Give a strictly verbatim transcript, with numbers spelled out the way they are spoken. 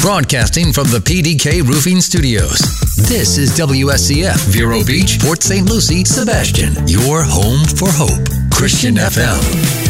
Broadcasting from the P D K Roofing Studios. This is W S C F, Vero Beach, Port Saint Lucie, Sebastian. Your home for hope. Christian F M.